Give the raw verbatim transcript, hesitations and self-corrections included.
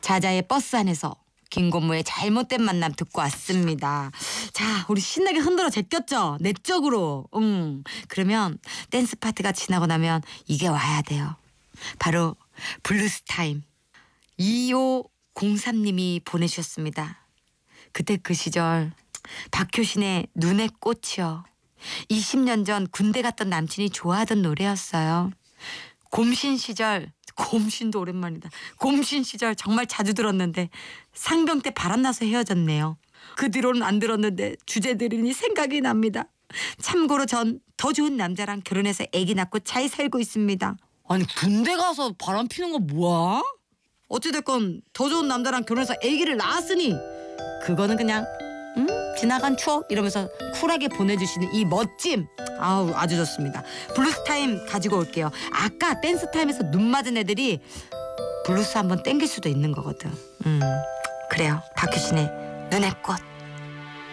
자자의 버스 안에서 김건모의 잘못된 만남 듣고 왔습니다. 자, 우리 신나게 흔들어 제꼈죠? 내적으로. 응. 그러면 댄스 파티가 지나고 나면 이게 와야 돼요. 바로 블루스 타임. 이오공삼 님이 보내주셨습니다. 그때 그 시절 박효신의 눈의 꽃이요. 이십 년 전 군대 갔던 남친이 좋아하던 노래였어요. 곰신 시절, 곰신도 오랜만이다. 곰신 시절 정말 자주 들었는데 상병 때 바람나서 헤어졌네요. 그 뒤로는 안 들었는데 주제 들으니 생각이 납니다. 참고로 전 더 좋은 남자랑 결혼해서 아기 낳고 잘 살고 있습니다. 아니 군대 가서 바람 피는 거 뭐야? 어찌됐건 더 좋은 남자랑 결혼해서 아기를 낳았으니 그거는 그냥 음? 지나간 추억 이러면서 쿨하게 보내주시는 이 멋짐. 아우 아주 좋습니다. 블루스 타임 가지고 올게요. 아까 댄스 타임에서 눈 맞은 애들이 블루스 한번 땡길 수도 있는 거거든. 음 그래요. 박효신의 눈의 꽃.